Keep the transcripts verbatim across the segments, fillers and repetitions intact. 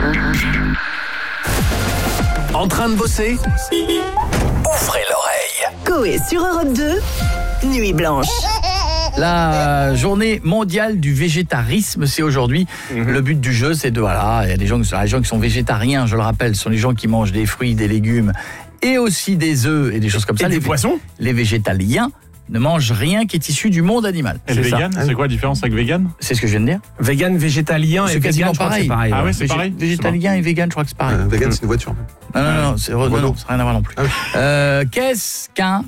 En train de bosser? Ouvrez l'oreille. Coé sur Europe deux, Nuit Blanche. La journée mondiale du végétarisme, c'est aujourd'hui. Mmh. Le but du jeu, c'est de... Voilà, il y a des gens, les gens qui sont végétariens, je le rappelle, ce sont les gens qui mangent des fruits, des légumes et aussi des œufs et des choses comme et ça. Des les poissons. Les végétaliens ne mangent rien qui est issu du monde animal. Et le vegan, c'est quoi la différence avec vegan? C'est ce que je viens de dire. Vegan, végétalien et quasiment vegan, pareil. C'est pareil. Ah ouais, c'est Végé- pareil. Végétalien et vegan, je crois que c'est pareil. Euh, vegan, c'est une voiture. Non, non, non, c'est, non, non, ça n'a rien à voir non plus. Ah oui. euh, qu'est-ce qu'un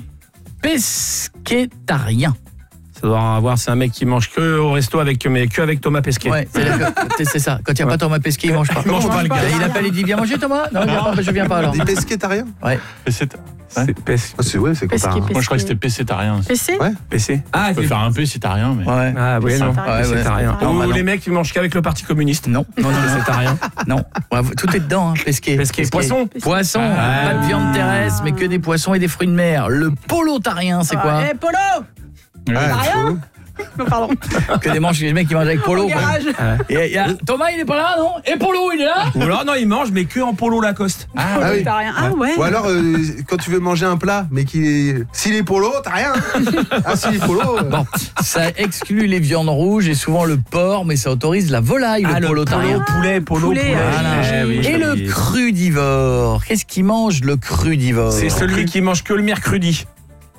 pesquétarien? Ça doit avoir, c'est un mec qui mange que au resto avec, mais que avec Thomas Pesquet. Ouais, c'est, que, c'est ça. Quand il n'y a pas Thomas Pesquet, il mange pas. Il mange pas, le gars. Il appelle et dit viens manger Thomas. Non, il vient pas, je viens pas alors. Des pesquétariens? Ouais. C'est C'est P C. Ah, c'est ouais, c'est comme ça. Pesquet, Moi, je crois que c'était pécétarien. P C Ouais. P C. Ah, Tu peux faire un peu si t'as rien, mais. Ouais. Ah oui, non. Pesquétarien. Ouais, ouais. Pesquétarien. Non, Ou bah non. les mecs qui mangent qu'avec le Parti communiste. Non, non, non, non. Pesquétarien. Non. Ouais, tout est dedans, hein, pesquet. Pesquet. Poisson. Poisson, Ah, pas de oui. viande terrestre, mais que des poissons et des fruits de mer. Le polotarien, c'est quoi? Eh, Polo Ouais. Ah, rien Non, pardon. Que des manches, les mecs qui mangent avec polo. Au quoi. garage. Et, y a- Thomas, il est pas là, non? Et Polo, il est là? Ou alors, non, ils mangent, mais que en polo Lacoste. Ah oui. T'as rien. Ah ouais. Ou alors, euh, quand tu veux manger un plat, mais qu'il est... s'il est polo, t'as rien. Ah, s'il est polo... euh, Bon, ça exclut les viandes rouges et souvent le porc, mais ça autorise la volaille, Ah, le le polotarien. polo, poulet, polo, Poulet, poulet. Voilà. Eh oui, Et le oui. crudivore, qu'est-ce qu'il mange le crudivore? C'est celui qui mange que le mercredi.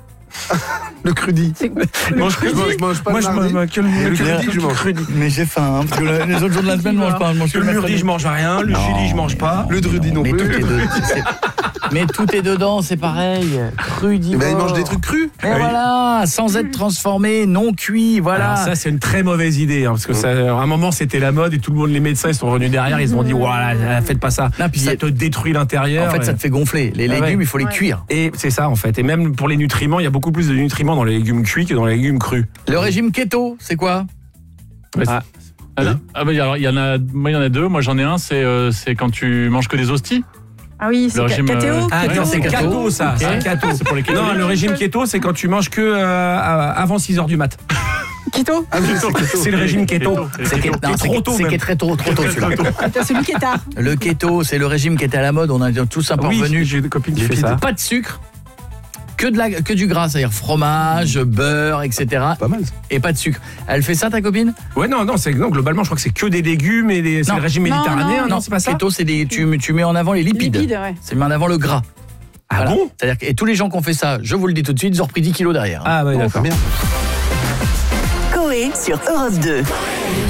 le crudi. Il mange que Je mange, je mange pas Moi, le je mardi. mange que le Le mercredi. crudi, je mange. Mais j'ai faim, hein, parce que le- les autres jours de la semaine, je mange pas. Je mange Que le mercredi, je mange rien. Le Non. chili, je mange pas. Le drudi non mais tout, plus. est de- c'est- mais tout est dedans, c'est pareil. Eh Crudivore. ben, il mange des trucs crus. Et voilà, sans être transformé, non cuit, voilà. Alors ça, c'est une très mauvaise idée, hein, parce que ça, à un moment, c'était la mode et tout le monde, les médecins, ils sont revenus derrière, ils se sont dit, voilà, faites pas ça. Non, puis ça y a- te détruit l'intérieur. En fait, et... ça te fait gonfler. Les Ah légumes, ouais. il faut les Ouais. cuire. Et c'est ça, en fait. Et même pour les nutriments, il y a beaucoup plus de nutriments dans les légumes cuits que dans les légumes crus. Le régime keto, c'est quoi? Ah. Ah, ah bah, alors, il y en a, moi, il y en a deux. Moi, j'en ai un, c'est, euh, c'est quand tu manges que des hosties. Ah oui, c'est Le ca- régime, catéo. euh, Ah, Ouais, non, c'est keto. keto, ça. Ok. C'est keto. C'est pour les Non, le régime keto, c'est quand tu manges que euh, avant six heures du mat. Keto. Ah oui, c'est keto. C'est le régime keto. C'est keto. non, c'est trop tôt, c'est même. qui est très tôt, trop tôt celui-là. Attends, celui qui est tard. Le keto, c'est le régime qui était à la mode, on a tous un peu Oui, revenu. j'ai des copines qui font ça. Pas de sucre, que, de la, que du gras, c'est-à-dire fromage, beurre, et cetera. Pas mal. ça. Et pas de sucre. Elle fait ça, ta copine? Ouais, non, non, c'est, non, globalement, je crois que c'est que des légumes et des, c'est Non. le régime Non, méditerranéen, non, non, c'est pas ça? Keto, c'est des, tu, tu mets en avant les lipides. Lipides, ouais. C'est mis en avant le gras. Ah Voilà. bon? C'est-à-dire que, et tous les gens qui ont fait ça, je vous le dis tout de suite, ils ont repris dix kilos derrière. Ah ouais, d'accord. Bien. Coé sur Europe deux.